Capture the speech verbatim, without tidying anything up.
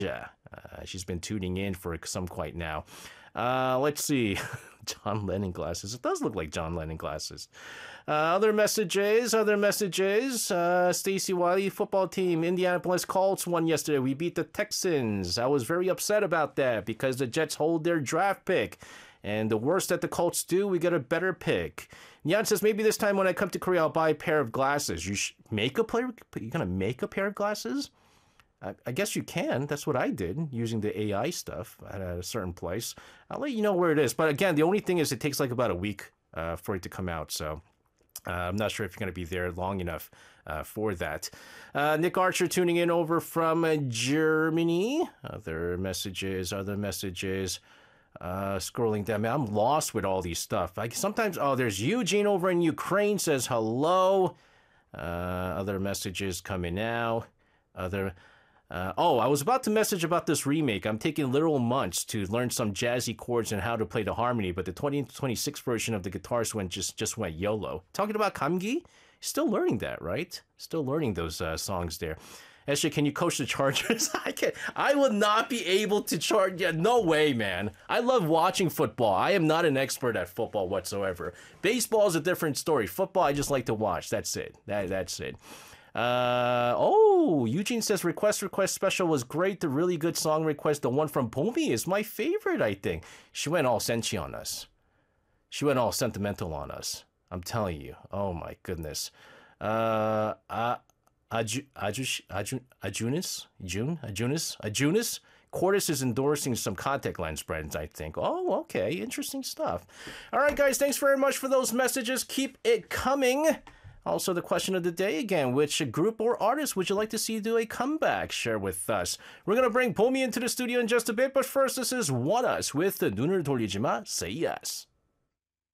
Yeah, uh, she's been tuning in for some quite now. Uh, let's see. John Lennon glasses. It does look like John Lennon glasses. Uh, other messages, other messages. Uh, Stacy Wiley, football team, Indianapolis Colts won yesterday. We beat the Texans. I was very upset about that because the Jets hold their draft pick. And the worst that the Colts do, we get a better pick. Nyan says, maybe this time when I come to Korea, I'll buy a pair of glasses. You sh- make a pair? You're going to make a pair of glasses? I, I guess you can. That's what I did using the A I stuff at a certain place. I'll let you know where it is. But again, the only thing is it takes like about a week uh, for it to come out. So uh, I'm not sure if you're going to be there long enough uh, for that. Uh, Nick Archer tuning in over from uh, Germany. Other messages, other messages. Uh, scrolling down, man, I'm lost with all these stuff. Like sometimes, oh, there's Eugene over in Ukraine says hello. Uh, other messages coming now. Other, uh, oh, I was about to message about this remake. I'm taking literal months to learn some jazzy chords and how to play the harmony, but the twenty twenty-six version of the guitars went just just went YOLO. Talking about Kamgi, still learning that, right? Still learning those uh, songs there. Esha, can you coach the Chargers? I can. I will not be able to charge. Yeah, no way, man. I love watching football. I am not an expert at football whatsoever. Baseball is a different story. Football, I just like to watch. That's it. That that's it. Uh oh, Eugene says request request special was great. The really good song request, the one from Bomi, is my favorite. I think she went all sensi on us. She went all sentimental on us. I'm telling you. Oh my goodness. Uh, uh Aju, Aju, Aju, Ajunis? June? Ajunis? Ajunis? Cordis is endorsing some contact lens brands, I think. Oh, okay. Interesting stuff. All right, guys. Thanks very much for those messages. Keep it coming. Also, the question of the day again. Which group or artist would you like to see do a comeback? Share with us. We're going to bring Bomi into the studio in just a bit. But first, this is What Us with the 눈을 돌리지 마, Say Yes.